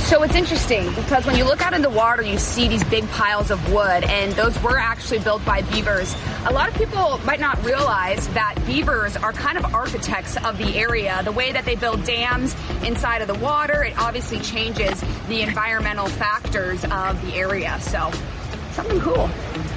So it's interesting because when you look out in the water, you see these big piles of wood, and those were actually built by beavers. A lot of people might not realize that beavers are kind of architects of the area. The way that they build dams inside of the water, it obviously changes the environmental factors of the area. So something cool.